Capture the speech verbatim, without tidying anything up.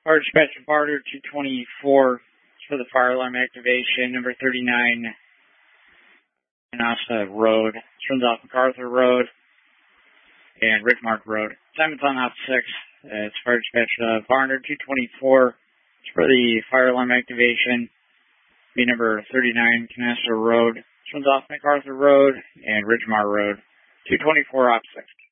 Fire dispatch to Barter, two twenty-four for the fire alarm activation, number thirty-nine, Canasta Road. This runs off MacArthur Road and Ridgemark Road. Simon's on op six. Uh, it's fire dispatch to Barnard, two twenty-four for the fire alarm activation, be number thirty-nine, Canasta Road. This runs off MacArthur Road and Ridgemark Road, two twenty-four op six.